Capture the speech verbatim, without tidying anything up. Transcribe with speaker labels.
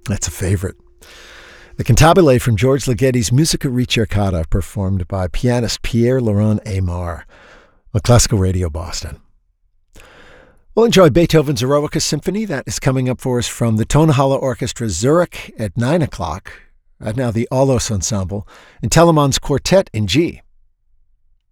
Speaker 1: That's a favorite. The Cantabile from George Ligeti's Musica Ricercata, performed by pianist Pierre-Laurent Aimar on Classical Radio Boston. We'll enjoy Beethoven's Eroica Symphony. That is coming up for us from the Tonhalle Orchestra Zurich at nine o'clock. Right now, the Aulos Ensemble and Telemann's Quartet in G.